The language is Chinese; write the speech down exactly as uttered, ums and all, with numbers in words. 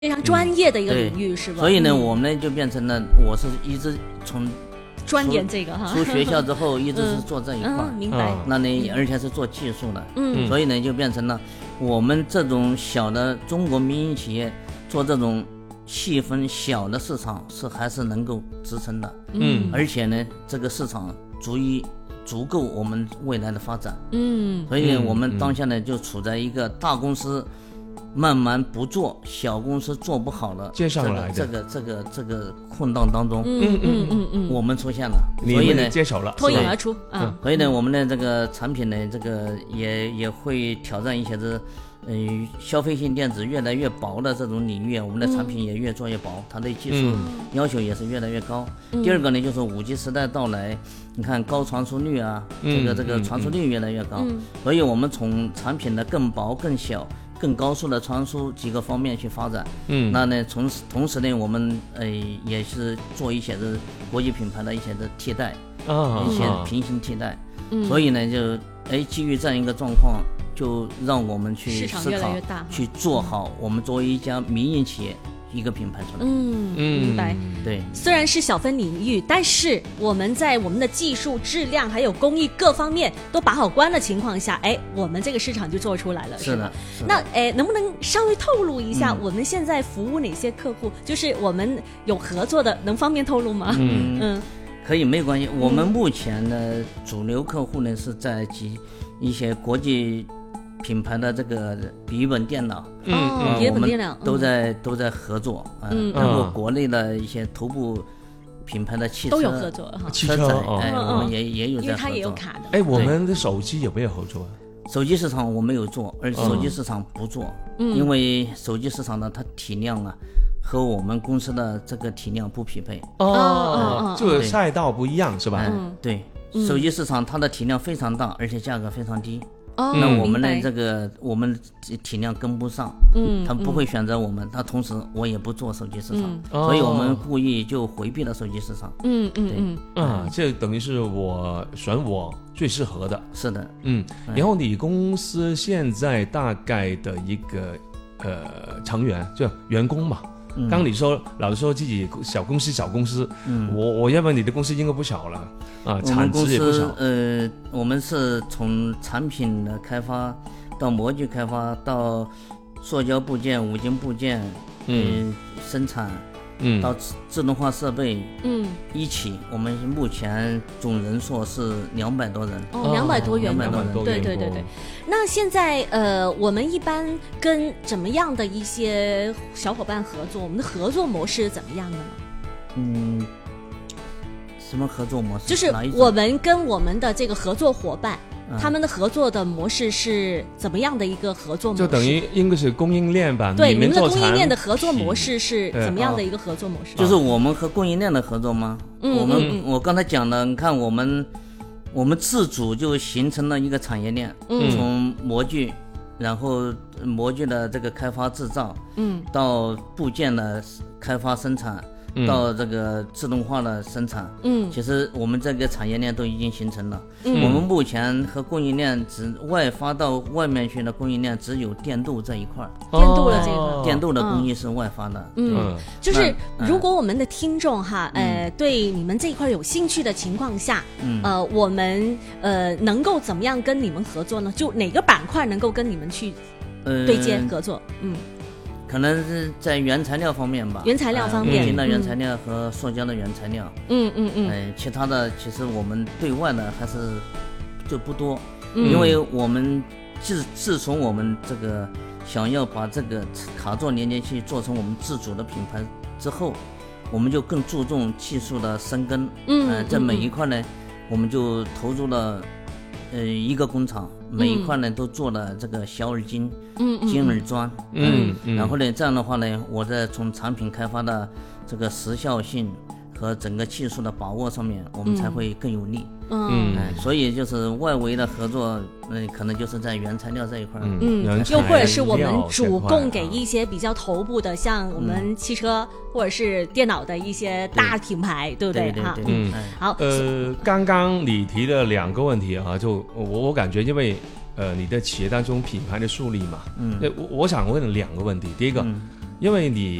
非常专业的一个领域，是吧？ 所以呢，我们呢就变成了，我是一直从钻研这个哈， 出学校之后一直是做这一块， 嗯嗯、明白？ 那呢，而且是做技术的， 嗯， 所以呢就变成了我们这种小的中国民营企业做这种细分小的市场是还是能够支撑的， 嗯， 而且呢，这个市场足以足够我们未来的发展， 嗯， 所以我们当下呢就处在一个大公司慢慢不做，小公司做不好了， 接上来的这个这个这个困难当中， 嗯嗯嗯嗯， 我们出现了，所以呢接手了， 脱颖而出啊。 所以呢，我们的这个产品呢，这个也也会挑战一些这，呃，消费性电子越来越薄的这种领域，我们的产品也越做越薄，它对技术要求也是越来越高。第二个呢，就是五 G 时代到来，你看高传输率啊，这个这个传输率越来越高，所以我们从产品的更薄、更小、更高速的传输几个方面去发展，嗯，那呢，同时同时呢，我们呃也是做一些的国际品牌的一些的替代，啊，一些平行替代，嗯，所以呢，就哎基于这样一个状况，就让我们去思考，去做好我们作为一家民营企业一个品牌出来。 嗯，明白。 对， 虽然是小分领域，但是我们在我们的技术、质量还有工艺各方面都把好关的情况下，哎，我们这个市场就做出来了， 是的。 是那哎，能不能稍微透露一下，我们现在服务哪些客户？嗯、就是我们有合作的，能方便透露吗？ 嗯嗯，可以，没关系。我们目前的主流客户呢是在几一些国际品牌的这个笔记本电脑， 嗯嗯，笔记本电脑都在、嗯、都在合作，嗯，包括国内的一些头部品牌的汽车都有合作哈， 汽车哎，我们也也有在合作， 因为它也有卡的。 哎，我们的手机有没有合作？ 手机市场我没有做，而手机市场不做，嗯，因为手机市场呢，它体量啊和我们公司的这个体量不匹配。 哦，这个赛道不一样是吧？ 嗯，对，手机市场它的体量非常大，而且价格非常低。 哦， 那我们呢？这个我们体量跟不上，嗯，他不会选择我们。他同时我也不做手机市场，嗯、所以我们故意就回避了手机市场。 嗯嗯嗯， 对，啊，这等于是我选我最适合的。 是的， 嗯。然后你公司现在大概的一个呃成员就员工嘛？嗯、刚你说老是说自己小公司小公司，嗯，我我要问你的公司应该不小了啊，产值也不少。 呃，我们是从产品的开发到模具开发到塑胶部件、五金部件，嗯，呃、生产，嗯，到自动化设备，嗯，一起，我们目前总人数是两百多人。 哦，两百多员工， 两百多人， 对对对对。那现在呃，我们一般跟怎么样的一些小伙伴合作？我们的合作模式怎么样的呢？ 嗯，什么合作模式？ 就是我们跟我们的这个合作伙伴，嗯、他们的合作的模式是怎么样的一个合作模式？ 就等于应该是供应链吧？ 对， 你们的供应链的合作模式是怎么样的一个合作模式？ 就是我们和供应链的合作吗？嗯、我们、嗯、我刚才讲的，你看我们。我们自主就形成了一个产业链，嗯，从模具，然后模具的这个开发制造，嗯，到部件的开发生产，嗯、到这个自动化的生产，嗯，其实我们这个产业链都已经形成了。嗯，我们目前和供应链只外发到外面去的供应链只有电镀这一块， 电镀的这一块， 电镀的工艺是外发的。 嗯，就是如果我们的听众哈，呃，对你们这一块有兴趣的情况下，嗯，呃，我们呃能够怎么样跟你们合作呢？就哪个板块能够跟你们去对接合作？嗯。 可能是在原材料方面吧， 原材料方面， 物品的原材料和塑胶的原材料， 嗯嗯嗯， 哎，其他的其实我们对外的还是就不多，嗯、因为我们自自从我们这个想要把这个卡座连接器做成我们自主的品牌之后，我们就更注重技术的深耕，嗯，呃，在每一块呢，我们就投入了呃一个工厂。每一块呢都做了这个小耳金、嗯、金耳砖，嗯，嗯然后呢这样的话呢，我在从产品开发的这个时效性和整个技术的把握上面，我们才会更有利。嗯，哎，所以就是外围的合作，嗯、呃，可能就是在原材料这一块， 嗯，又或者是我们主供给一些比较头部的，像我们汽车、嗯、或者是电脑的一些大品牌， 对, 对不对？哈， 嗯，好，呃，刚刚你提了两个问题啊，就我我感觉因为呃你的企业当中品牌的树立嘛，嗯，我我想问两个问题，第一个。嗯因为你